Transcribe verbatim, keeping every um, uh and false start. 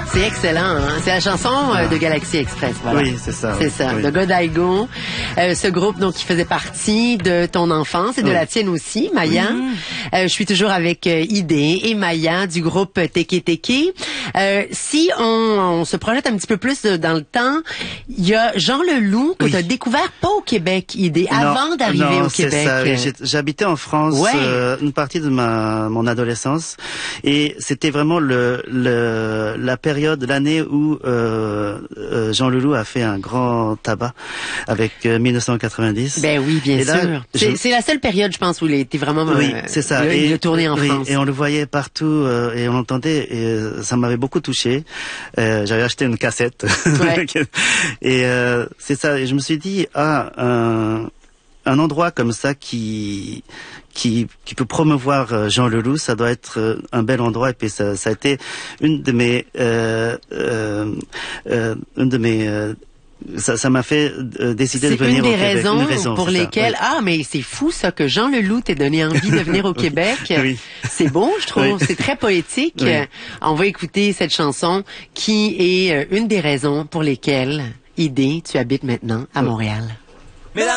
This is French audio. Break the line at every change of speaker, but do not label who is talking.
C'est excellent, hein? C'est la chanson euh, de Galaxy Express, voilà.
Oui, c'est ça.
C'est
oui.
ça,
oui.
de Godiego. Euh, ce groupe, donc, qui faisait partie de ton enfance et de
oui.
la tienne aussi, Maya.
Oui.
Euh, je suis toujours avec euh, Idé et Maya du groupe Teke Teke. Euh, si on, on se projette un petit peu plus dans le temps, il y a Jean Leloup que
Oui.
tu as découvert pas au Québec, Idé,
Non,
avant d'arriver
non,
au Québec.
C'est ça. Oui. J'ai- J'habitais en France
Ouais.
euh, une partie de ma mon adolescence et c'était vraiment le, le la période, l'année où euh, euh, Jean Leloup a fait un grand tabac avec euh, mille neuf cent quatre-vingt-dix.
Ben oui, bien
Et là,
sûr. C'est
je-
c'est la seule période, je pense, où il a été vraiment
Oui,
euh,
c'est ça.
Il,
et,
il a tourné en
oui,
France.
et on le voyait partout euh, et on l'entendait et euh, ça m'avait beaucoup touché. Euh, J'avais acheté une cassette
Ouais.
et euh, c'est ça. Et je me suis dit ah un un endroit comme ça qui qui qui peut promouvoir euh, Jean Leloup, ça doit être euh, un bel endroit. Et puis ça, ça a été une de mes euh, euh, euh, une de mes euh, ça ça m'a fait euh, décider de
C'est
venir
une
au
des
Québec.
raisons
Une raison,
pour
c'est ça,
lesquelles...
oui.
Ah, mais c'est fou ça que Jean Leloup t'ait donné envie de venir au Québec.
Oui.
C'est beau, je trouve.
Oui.
C'est très poétique.
Oui.
On va écouter cette chanson qui est euh, une des raisons pour lesquelles, Idé, tu habites maintenant à Montréal.